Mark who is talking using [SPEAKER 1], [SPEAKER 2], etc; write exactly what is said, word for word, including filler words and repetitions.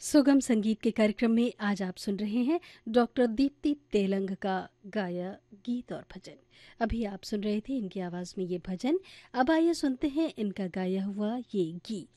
[SPEAKER 1] सुगम संगीत के कार्यक्रम में आज आप सुन रहे हैं डॉक्टर दीप्ति तेलंग का गाया गीत और भजन। अभी आप सुन रहे थे इनकी आवाज में ये भजन। अब आइए सुनते हैं इनका गाया हुआ ये गीत।